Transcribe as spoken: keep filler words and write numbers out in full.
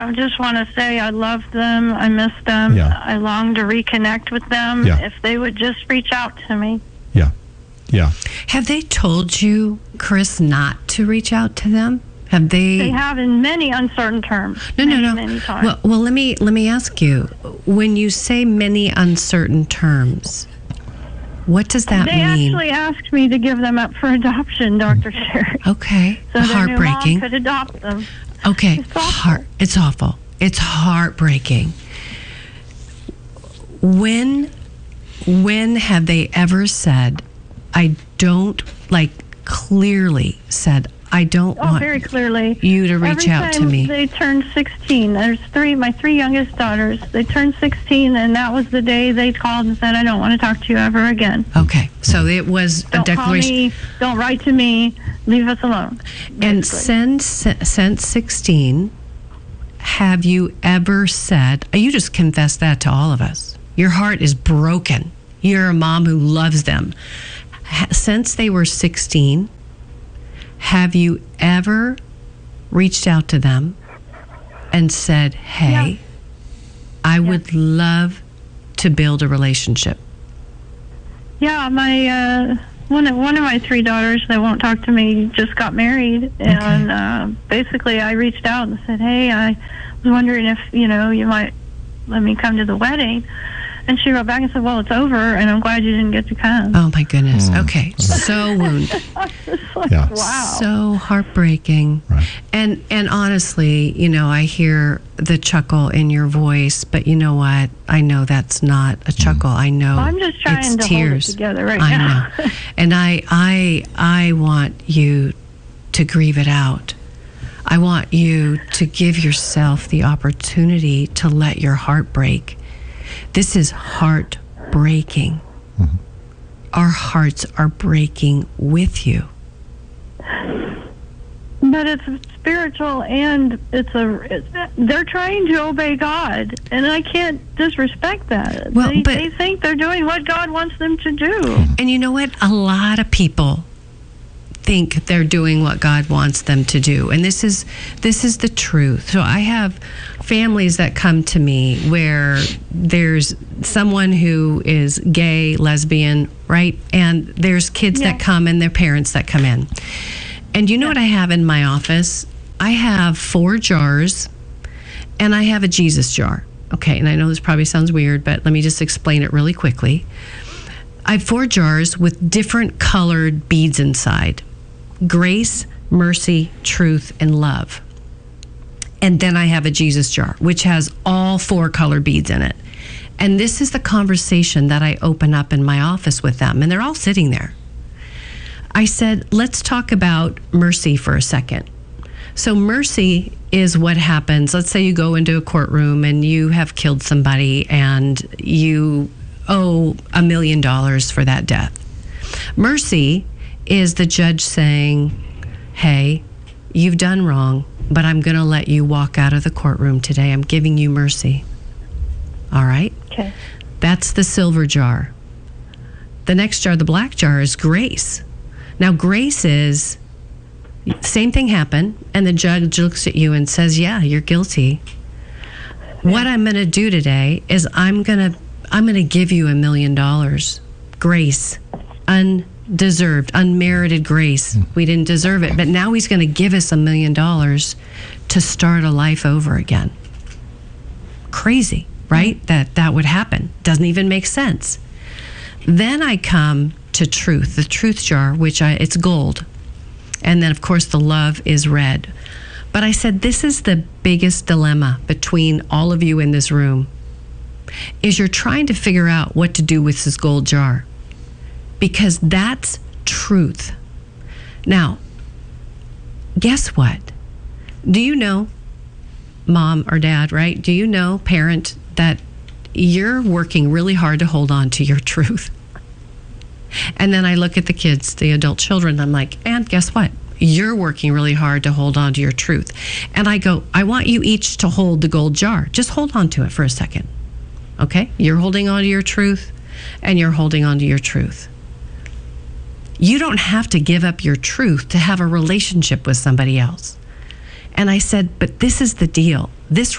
I just want to say I love them. I miss them. Yeah. I long to reconnect with them. Yeah. If they would just reach out to me. Yeah. Yeah. Have they told you, Chris, not to reach out to them? Have they? They have in many uncertain terms. No, many, no, no. Many times. Well, well, let me let me ask you. When you say many uncertain terms, what does that they mean? actually asked me to give them up for adoption, Doctor Sherry. Okay, So their new heartbreaking. mom could adopt them. Okay, It's awful. heart. It's awful. It's heartbreaking. When, when have they ever said, "I don't," like clearly said, "I don't Oh, want very clearly. you to reach Every out to time me"? They turned sixteen. There's three, my three youngest daughters. They turned sixteen, and that was the day they called and said, "I don't want to talk to you ever again. Okay, so it was a Don't call declaration. me. Don't write to me. Leave us alone." And basically. since since sixteen, have you ever said? You just confessed that to all of us. Your heart is broken. You're a mom who loves them. Ha- Since they were sixteen, have you ever reached out to them and said, "Hey, Yeah. I would love to build a relationship"? Yeah, my uh, one of one of my three daughters that won't talk to me just got married, and uh, basically I reached out and said, "Hey, I was wondering if you know you might let me come to the wedding." And she wrote back and said, "Well, it's over, and I'm glad you didn't get to come." Oh my goodness. Okay, so wounded. It's like, Yeah. wow. So heartbreaking. Right. And and honestly, you know, I hear the chuckle in your voice, but you know what? I know that's not a chuckle. I know I'm just trying it's to tears. hold it together right I now. know. And I I I want you to grieve it out. I want you to give yourself the opportunity to let your heart break. This is heartbreaking. Mm-hmm. Our hearts are breaking with you. But it's spiritual, and it's a. It's, they're trying to obey God, and I can't disrespect that. Well, they, but- they think they're doing what God wants them to do. And you know what? A lot of people think they're doing what God wants them to do. And this is this is the truth. So I have families that come to me where there's someone who is gay, lesbian, right? And there's kids Yeah. that come and their parents that come in. And you know what I have in my office? I have four jars and I have a Jesus jar. Okay, and I know this probably sounds weird, but let me just explain it really quickly. I have four jars with different colored beads inside: grace, mercy, truth, and love. And then I have a Jesus jar, which has all four color beads in it. And this is the conversation that I open up in my office with them. And they're all sitting there. I said, let's talk about mercy for a second. So mercy is what happens. Let's say you go into a courtroom and you have killed somebody and you owe a million dollars for that death. Mercy is the judge saying, hey, you've done wrong, but I'm going to let you walk out of the courtroom today. I'm giving you mercy. All right? Okay. That's the silver jar. The next jar, the black jar, is grace. Now, grace is, same thing happened, and the judge looks at you and says, yeah, you're guilty. What I'm going to do today is I'm going to I'm going to give you a million dollars. Grace. Undeserved, unmerited grace. We didn't deserve it, but now he's going to give us a million dollars to start a life over again. Crazy, right? That that would happen. Doesn't even make sense. Then I come to truth, the truth jar, which I, it's gold. And then, of course, the love is red. But I said, this is the biggest dilemma between all of you in this room, is you're trying to figure out what to do with this gold jar, because that's truth. Now, guess what? Do you know, mom or dad, right? Do you know, parent, that you're working really hard to hold on to your truth? And then I look at the kids, the adult children, I'm like, and guess what? You're working really hard to hold on to your truth. And I go, I want you each to hold the gold jar. Just hold on to it for a second. Okay? You're holding on to your truth, and you're holding on to your truth. You don't have to give up your truth to have a relationship with somebody else. And I said, but this is the deal. this